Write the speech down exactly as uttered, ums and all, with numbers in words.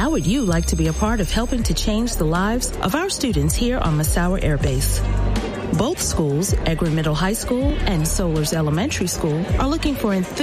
How would you like to be a part of helping to change the lives of our students here on Massawa Air Base? Both schools, Edgewood Middle High School and Solers Elementary School, are looking for enthusiasts